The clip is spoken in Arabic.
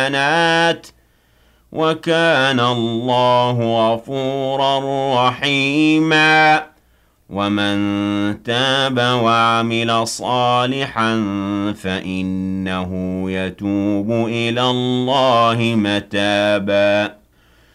الْحَسَنَاتِ وَكَانَ اللَّهُ غَفُورًا رَّحِيمًا وَمَن تَابَ وَعَمِلَ صَالِحًا فَإِنَّهُ يَتُوبُ إِلَى اللَّهِ مَتَابًا